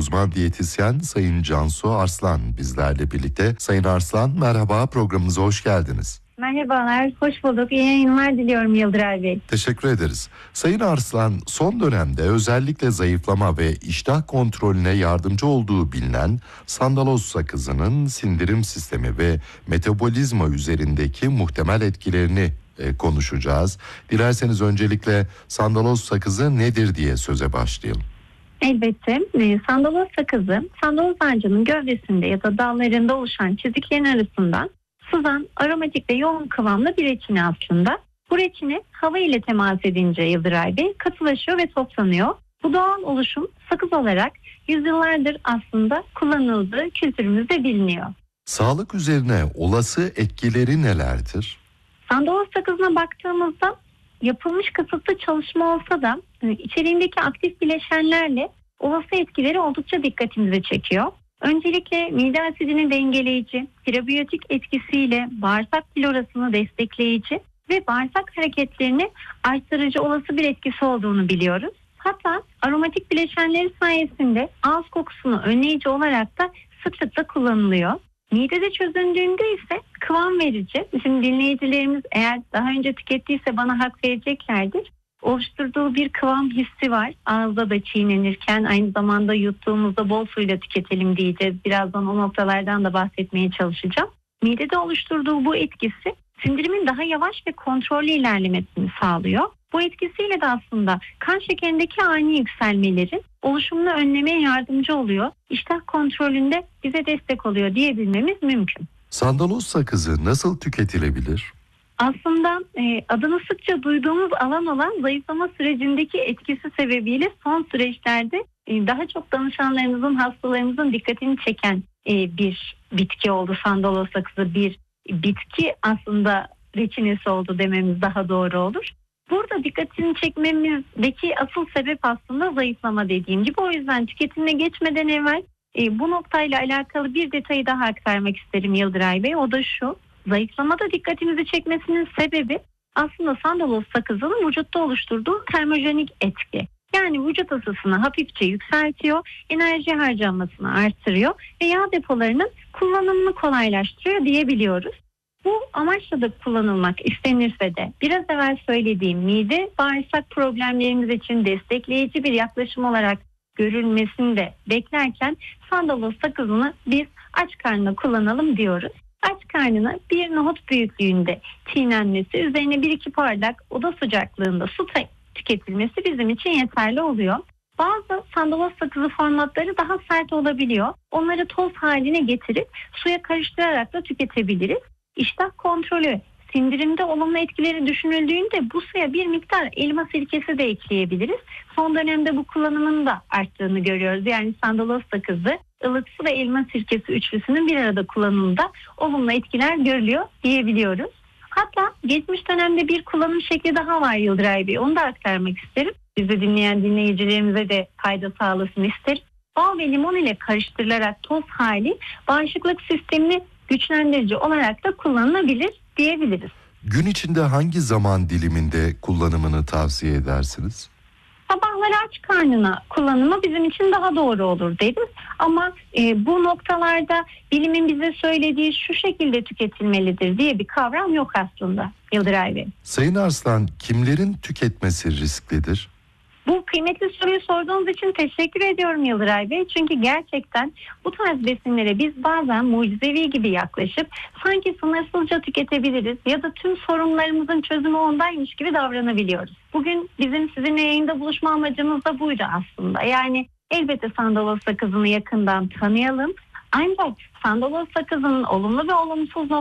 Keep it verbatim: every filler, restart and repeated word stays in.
Uzman diyetisyen Sayın Cansu Arslan bizlerle birlikte. Sayın Arslan, merhaba, programımıza hoş geldiniz. Merhabalar, hoş bulduk. İyi yayınlar diliyorum Yıldıray Bey. Teşekkür ederiz. Sayın Arslan, son dönemde özellikle zayıflama ve iştah kontrolüne yardımcı olduğu bilinen sandaloz sakızının sindirim sistemi ve metabolizma üzerindeki muhtemel etkilerini e, konuşacağız. Dilerseniz öncelikle sandaloz sakızı nedir diye söze başlayalım. Elbette. E, sandaloz sakızı, sandaloz ağacının gövdesinde ya da dallarında oluşan çiziklerin arasından sızan aromatik ve yoğun kıvamlı bir reçine aslında. Bu reçine hava ile temas edince Yıldıray Bey katılaşıyor ve toplanıyor. Bu doğal oluşum sakız olarak yüzyıllardır aslında kullanıldığı kültürümüzde biliniyor. Sağlık üzerine olası etkileri nelerdir? Sandaloz sakızına baktığımızda yapılmış kısıtlı çalışma olsa da içeriğindeki aktif bileşenlerle olası etkileri oldukça dikkatimizi çekiyor. Öncelikle mide asidini dengeleyici, prebiyotik etkisiyle bağırsak florasını destekleyici ve bağırsak hareketlerini arttırıcı olası bir etkisi olduğunu biliyoruz. Hatta aromatik bileşenleri sayesinde ağız kokusunu önleyici olarak da sıklıkla kullanılıyor. Midede çözündüğünde ise kıvam verici. Bizim dinleyicilerimiz eğer daha önce tükettiyse bana hak vereceklerdir. Oluşturduğu bir kıvam hissi var. Ağızda da çiğnenirken aynı zamanda yuttuğumuzda bol suyla tüketelim diyeceğiz. Birazdan o noktalardan da bahsetmeye çalışacağım. Midede oluşturduğu bu etkisi sindirimin daha yavaş ve kontrollü ilerlemesini sağlıyor. Bu etkisiyle de aslında kan şekerindeki ani yükselmelerin oluşumunu önlemeye yardımcı oluyor. İştah kontrolünde bize destek oluyor diyebilmemiz mümkün. Sandaloz sakızı nasıl tüketilebilir? Aslında e, adını sıkça duyduğumuz alan olan zayıflama sürecindeki etkisi sebebiyle son süreçlerde e, daha çok danışanlarımızın, hastalarımızın dikkatini çeken e, bir bitki oldu. Sandaloz sakızı bir bitki aslında reçinesi oldu dememiz daha doğru olur. Burada dikkatini çekmemizdeki asıl sebep aslında zayıflama dediğim gibi. O yüzden tüketimine geçmeden evvel e, bu noktayla alakalı bir detayı daha aktarmak isterim Yıldıray Bey. O da şu: zayıflamada dikkatimizi çekmesinin sebebi aslında sandaloz sakızının vücutta oluşturduğu termojenik etki. Yani vücut ısısını hafifçe yükseltiyor, enerji harcamasını arttırıyor ve yağ depolarının kullanımını kolaylaştırıyor diyebiliyoruz. Bu amaçla da kullanılmak istenirse de biraz evvel söylediğim mide bağırsak problemlerimiz için destekleyici bir yaklaşım olarak görülmesini de beklerken sandaloz sakızını biz aç karnına kullanalım diyoruz. Aç karnına bir nohut büyüklüğünde çiğnenmesi, üzerine bir iki bardak oda sıcaklığında su tüketilmesi bizim için yeterli oluyor. Bazı sandaloz sakızı formatları daha sert olabiliyor. Onları toz haline getirip suya karıştırarak da tüketebiliriz. İştah kontrolü, sindirimde olumlu etkileri düşünüldüğünde bu suya bir miktar elma sirkesi de ekleyebiliriz. Son dönemde bu kullanımın da arttığını görüyoruz. Yani sandaloz sakızı, ılık su ve elma sirkesi üçlüsünün bir arada kullanımında olumlu etkiler görülüyor diyebiliyoruz. Hatta geçmiş dönemde bir kullanım şekli daha var Yıldıray Bey. Onu da aktarmak isterim. Bizi dinleyen dinleyicilerimize de fayda sağlasın isterim. Bal ve limon ile karıştırılarak toz hali bağışıklık sistemini güçlendirici olarak da kullanılabilir diyebiliriz. Gün içinde hangi zaman diliminde kullanımını tavsiye edersiniz? Sabahları aç karnına kullanımı bizim için daha doğru olur deriz. Ama e, bu noktalarda bilimin bize söylediği şu şekilde tüketilmelidir diye bir kavram yok aslında Yıldıray Bey. Sayın Arslan, kimlerin tüketmesi risklidir? Bu kıymetli soruyu sorduğunuz için teşekkür ediyorum Yıldıray Bey. Çünkü gerçekten bu tarz besinlere biz bazen mucizevi gibi yaklaşıp sanki sınırsızca tüketebiliriz ya da tüm sorunlarımızın çözümü ondaymış gibi davranabiliyoruz. Bugün bizim sizinle yayında buluşma amacımız da buydu aslında. Yani elbette sandaloz sakızını yakından tanıyalım. Ancak sandaloz sakızının olumlu ve olumsuz